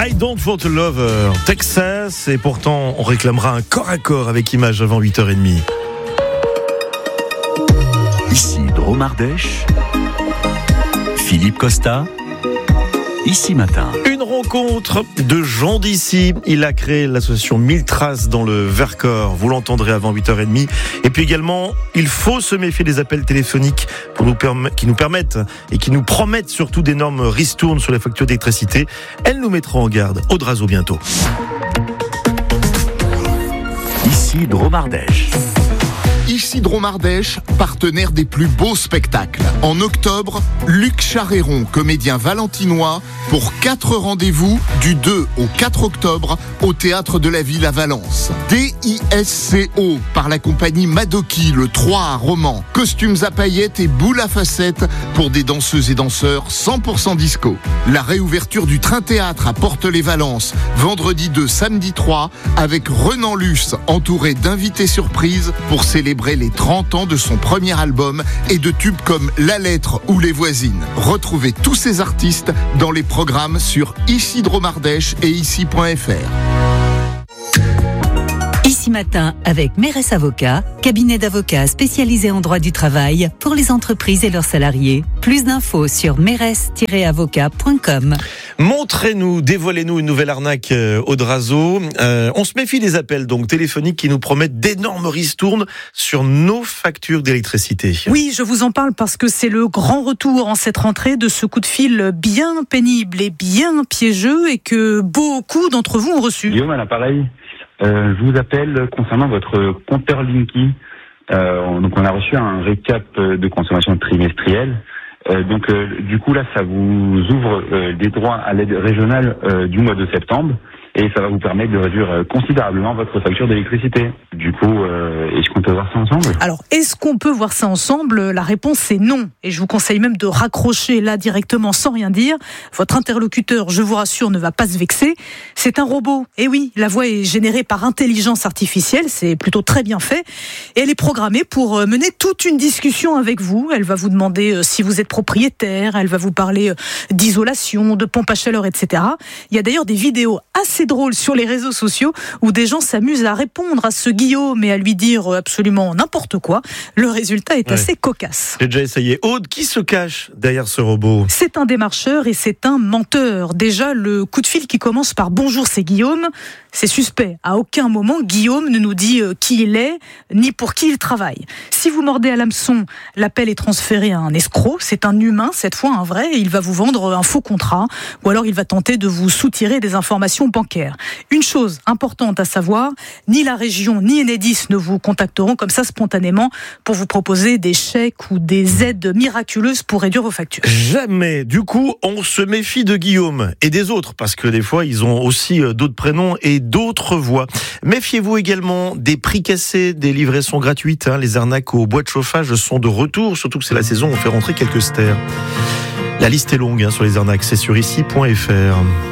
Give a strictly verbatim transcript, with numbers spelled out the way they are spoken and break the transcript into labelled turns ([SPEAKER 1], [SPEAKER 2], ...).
[SPEAKER 1] I Don't Want to Lover, Texas, et pourtant on réclamera un corps à corps avec Image avant huit heures trente.
[SPEAKER 2] Ici Drôme Ardèche, Philippe Costa, Ici Matin.
[SPEAKER 1] Une rencontre de gens d'ici. Il a créé l'association mille Traces dans le Vercors. Vous l'entendrez avant huit heures trente. Et puis également, il faut se méfier des appels téléphoniques pour nous perm- qui nous permettent et qui nous promettent surtout d'énormes ristournes sur les factures d'électricité. Elle nous mettra en garde. Aude Razo bientôt.
[SPEAKER 2] Ici Drôme Ardèche.
[SPEAKER 3] Ici Drôme Ardèche, partenaire des plus beaux spectacles. En octobre, Luc Charéron, comédien valentinois, pour quatre rendez-vous du deux au quatre octobre au Théâtre de la Ville à Valence. D I S C O par la compagnie Madoki, le trois à Romans. Costumes à paillettes et boules à facettes pour des danseuses et danseurs cent pour cent disco. La réouverture du Train Théâtre à Porte-les-Valences, vendredi deux, samedi trois, avec Renan Luce, entouré d'invités surprises pour célébrer les trente ans de son premier album et de tubes comme La Lettre ou Les Voisines. Retrouvez tous ces artistes dans les programmes sur Ici Drôme Ardèche et ici point f r.
[SPEAKER 4] Ici Matin avec Mérès Avocats, cabinet d'avocats spécialisé en droit du travail pour les entreprises et leurs salariés. Plus d'infos sur mérès tiret avocat point com.
[SPEAKER 1] Montrez-nous, dévoilez-nous une nouvelle arnaque, euh, Aude Razo. Euh, on se méfie des appels donc téléphoniques qui nous promettent d'énormes ristournes sur nos factures d'électricité.
[SPEAKER 5] Oui, je vous en parle parce que c'est le grand retour en cette rentrée de ce coup de fil bien pénible et bien piégeux et que beaucoup d'entre vous ont reçu.
[SPEAKER 6] Guillaume à l'appareil. Euh, je vous appelle concernant votre compteur Linky. Euh, donc on a reçu un récap de consommation trimestrielle. Euh, donc euh, du coup là ça vous ouvre euh, des droits à l'aide régionale euh, du mois de septembre et ça va vous permettre de réduire euh, considérablement votre facture d'électricité. Du coup, euh, est-ce qu'on peut voir ça ensemble ?
[SPEAKER 5] Alors, est-ce qu'on peut voir ça ensemble ? La réponse c'est non. Et je vous conseille même de raccrocher là directement sans rien dire. Votre interlocuteur, je vous rassure, ne va pas se vexer. C'est un robot. Et oui, la voix est générée par intelligence artificielle. C'est plutôt très bien fait. Et elle est programmée pour mener toute une discussion avec vous. Elle va vous demander si vous êtes propriétaire. Elle va vous parler d'isolation, de pompe à chaleur, et cetera. Il y a d'ailleurs des vidéos assez drôles sur les réseaux sociaux où des gens s'amusent à répondre à ce Guillaume et à lui dire absolument n'importe quoi. Le résultat est ouais. assez cocasse.
[SPEAKER 1] J'ai déjà essayé. Aude, qui se cache derrière ce robot ?
[SPEAKER 5] C'est un démarcheur et c'est un menteur. Déjà, le coup de fil qui commence par « Bonjour, c'est Guillaume », c'est suspect. À aucun moment, Guillaume ne nous dit qui il est, ni pour qui il travaille. Si vous mordez à l'hameçon, l'appel est transféré à un escroc. C'est un humain, cette fois un vrai, et il va vous vendre un faux contrat, ou alors il va tenter de vous soutirer des informations bancaires. Une chose importante à savoir, ni la région, ni Enedis ne vous contacteront comme ça spontanément pour vous proposer des chèques ou des aides miraculeuses pour réduire vos factures.
[SPEAKER 1] Jamais. Du coup, on se méfie de Guillaume et des autres, parce que des fois, ils ont aussi d'autres prénoms et d'autres voix. Méfiez-vous également des prix cassés, des livraisons gratuites. Hein. Les arnaques aux boîtes de chauffage sont de retour, surtout que c'est la saison, on fait rentrer quelques stères. La liste est longue hein, sur les arnaques, c'est sur ici point f r.